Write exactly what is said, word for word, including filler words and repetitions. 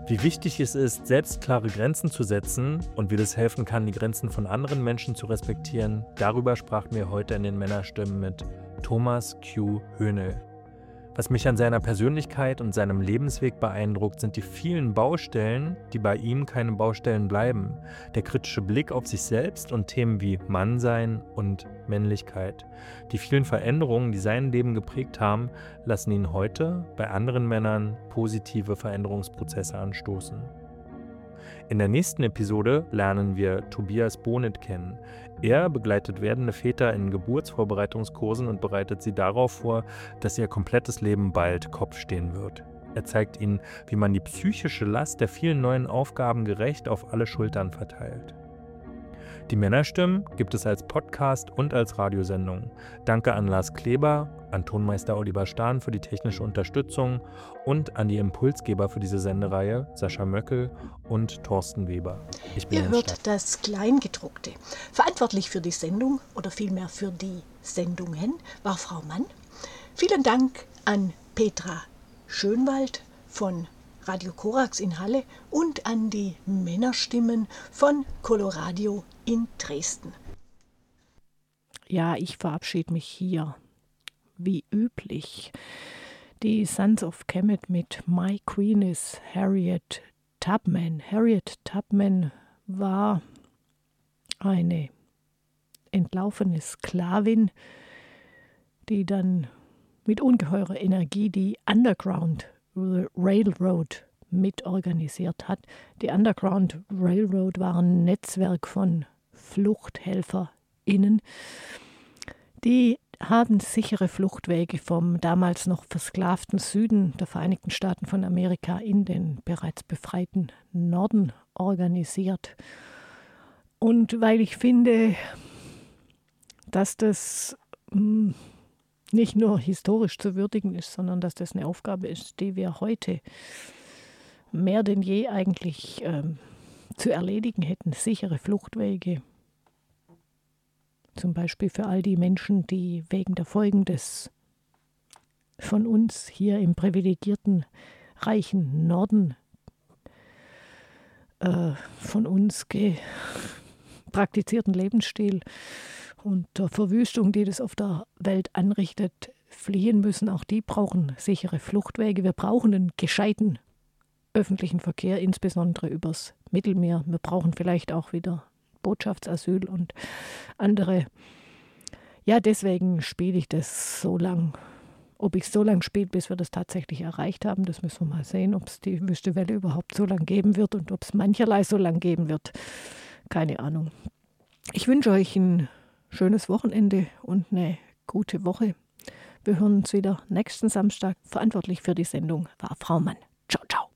Wie wichtig es ist, selbst klare Grenzen zu setzen und wie das helfen kann, die Grenzen von anderen Menschen zu respektieren, darüber sprachen wir heute in den Männerstimmen mit Thomas Q. Höhnel. Was mich an seiner Persönlichkeit und seinem Lebensweg beeindruckt, sind die vielen Baustellen, die bei ihm keine Baustellen bleiben. Der kritische Blick auf sich selbst und Themen wie Mannsein und Männlichkeit. Die vielen Veränderungen, die sein Leben geprägt haben, lassen ihn heute bei anderen Männern positive Veränderungsprozesse anstoßen. In der nächsten Episode lernen wir Tobias Bonet kennen. Er begleitet werdende Väter in Geburtsvorbereitungskursen und bereitet sie darauf vor, dass ihr komplettes Leben bald Kopf stehen wird. Er zeigt ihnen, wie man die psychische Last der vielen neuen Aufgaben gerecht auf alle Schultern verteilt. Die Männerstimmen gibt es als Podcast und als Radiosendung. Danke an Lars Kleber, an Tonmeister Oliver Stahn für die technische Unterstützung und an die Impulsgeber für diese Sendereihe, Sascha Möckel und Thorsten Weber. Ich bin Ihr hört das Kleingedruckte. Verantwortlich für die Sendung oder vielmehr für die Sendungen war Frau Mann. Vielen Dank an Petra Schönwald von Radio Korax in Halle und an die Männerstimmen von Coloradio in Dresden. Ja, ich verabschiede mich hier, wie üblich. Die Sons of Kemet mit My Queen is Harriet Tubman. Harriet Tubman war eine entlaufene Sklavin, die dann mit ungeheurer Energie die Underground Railroad mitorganisiert hat. Die Underground Railroad war ein Netzwerk von FluchthelferInnen, die haben sichere Fluchtwege vom damals noch versklavten Süden der Vereinigten Staaten von Amerika in den bereits befreiten Norden organisiert. Und weil ich finde, dass das mh, nicht nur historisch zu würdigen ist, sondern dass das eine Aufgabe ist, die wir heute mehr denn je eigentlich ähm, zu erledigen hätten. Sichere Fluchtwege, zum Beispiel für all die Menschen, die wegen der Folgen des von uns hier im privilegierten, reichen Norden äh, von uns ge- praktizierten Lebensstil und der Verwüstung, die das auf der Welt anrichtet, fliehen müssen. Auch die brauchen sichere Fluchtwege. Wir brauchen einen gescheiten öffentlichen Verkehr, insbesondere übers Mittelmeer. Wir brauchen vielleicht auch wieder Botschaftsasyl und andere. Ja, deswegen spiele ich das so lang. Ob ich so lange spiele, bis wir das tatsächlich erreicht haben, das müssen wir mal sehen, ob es die Wüstewelle überhaupt so lang geben wird und ob es mancherlei so lang geben wird. Keine Ahnung. Ich wünsche euch ein schönes Wochenende und eine gute Woche. Wir hören uns wieder nächsten Samstag. Verantwortlich für die Sendung war Frau Mann. Ciao, ciao.